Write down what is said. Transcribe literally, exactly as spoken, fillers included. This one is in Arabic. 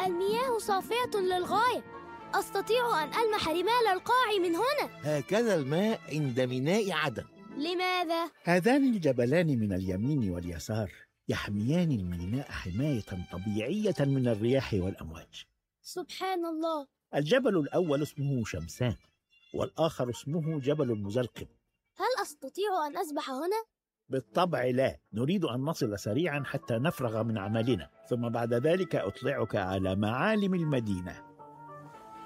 المياه صافية للغاية، أستطيع أن ألمح رمال القاع من هنا. هكذا الماء عند ميناء عدن. لماذا؟ هذان الجبلان من اليمين واليسار يحميان الميناء حماية طبيعية من الرياح والأمواج. سبحان الله. الجبل الأول اسمه شمسان، والآخر اسمه جبل المزلقم. هل أستطيع أن أسبح هنا؟ بالطبع لا، نريد أن نصل سريعا حتى نفرغ من عملنا، ثم بعد ذلك أطلعك على معالم المدينة.